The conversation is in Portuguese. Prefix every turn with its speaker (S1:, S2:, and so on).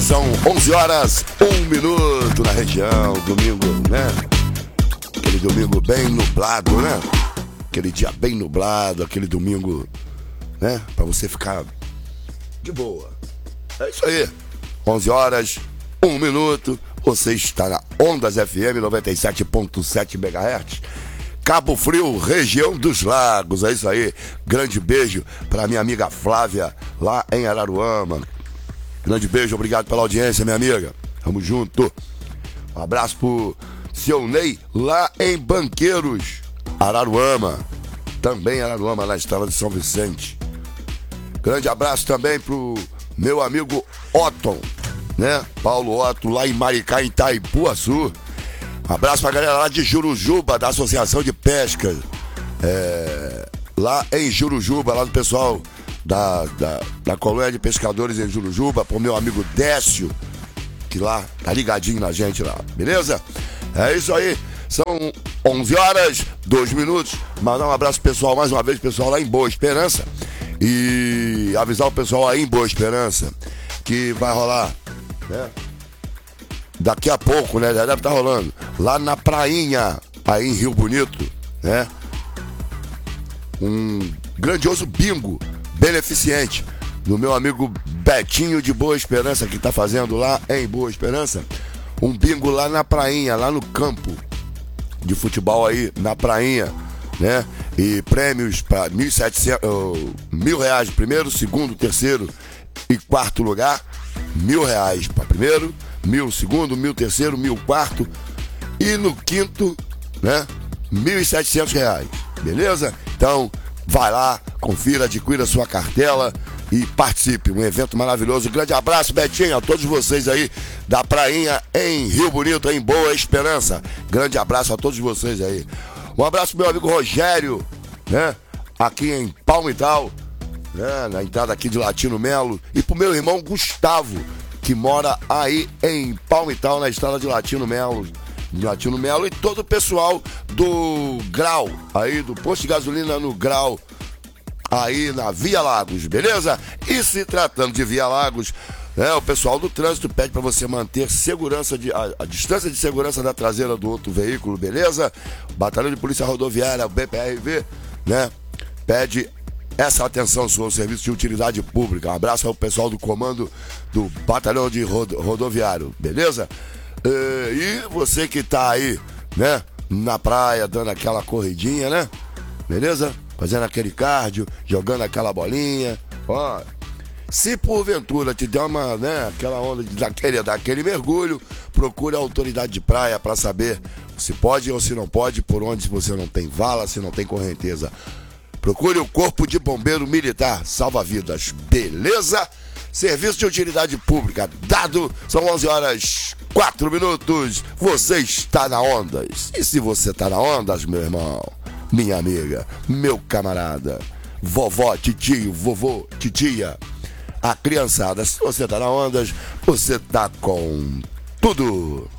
S1: São 11 horas, 1 minuto na região, domingo, né? Aquele domingo bem nublado, né? Aquele dia bem nublado, aquele domingo, né? Pra você ficar de boa. É isso aí. 11 horas, 1 minuto. Você está na Ondas FM 97.7 MHz. Cabo Frio, região dos Lagos. É isso aí. Grande beijo pra minha amiga Flávia, lá em Araruama. Grande beijo, obrigado pela audiência, minha amiga. Tamo junto. Um abraço pro seu Ney, lá em Banqueiros, Araruama. Também Araruama, na estrada de São Vicente. Grande abraço também pro meu amigo Otton, né? Paulo Otto, lá em Maricá, em Itaipuaçu. Um abraço pra galera lá de Jurujuba, da Associação de Pesca. Lá em Jurujuba, lá do pessoal da colônia de pescadores em Jurujuba, pro meu amigo Décio, que lá tá ligadinho na gente lá, beleza? É isso aí, são 11 horas, 2 minutos. Mandar um abraço pessoal, mais uma vez, pessoal lá em Boa Esperança. E avisar o pessoal aí em Boa Esperança que vai rolar, né? Daqui a pouco, né? Já deve estar rolando. Lá na prainha, aí em Rio Bonito, né? Um grandioso bingo beneficente do meu amigo Betinho de Boa Esperança, que tá fazendo lá em Boa Esperança. Um bingo lá na prainha, lá no campo de futebol aí, na prainha, né? E prêmios para R$1.700, primeiro, segundo, terceiro e quarto lugar. R$1.000 para primeiro, 1.000 segundo, 1.000 terceiro, 1.000 quarto. E no quinto, né? R$1.700, beleza? Então, vai lá, confira, adquira sua cartela e participe. Um evento maravilhoso. Grande abraço, Betinho, a todos vocês aí da prainha em Rio Bonito, em Boa Esperança. Grande abraço a todos vocês aí. Um abraço pro meu amigo Rogério, né? Aqui em Palmital, né? Na entrada aqui de Latino Melo. E pro meu irmão Gustavo, que mora aí em Palmital, na estrada de Latino Melo. E todo o pessoal do Grau, aí do posto de gasolina no Grau, aí na Via Lagos, beleza? E se tratando de Via Lagos, né, o pessoal do trânsito pede para você manter segurança a distância de segurança da traseira do outro veículo, beleza? Batalhão de Polícia Rodoviária, o BPRV, né? Pede essa atenção sua, o serviço de utilidade pública. Um abraço ao pessoal do comando do Batalhão de Rodoviário, beleza? E você que tá aí, né, na praia, dando aquela corridinha, né? Beleza? Fazendo aquele cardio, jogando aquela bolinha. Ó, se porventura te der uma, né, aquela onda daquele mergulho, procure a autoridade de praia para saber se pode ou se não pode, por onde, se você não tem vala, se não tem correnteza. Procure o Corpo de Bombeiro Militar, salva vidas, beleza? Serviço de utilidade pública dado, são 11 horas 4 minutos, você está na Ondas. E se você está na Ondas, meu irmão, minha amiga, meu camarada, vovó, titio, vovô, titia, a criançada, se você está na Ondas, você está com tudo.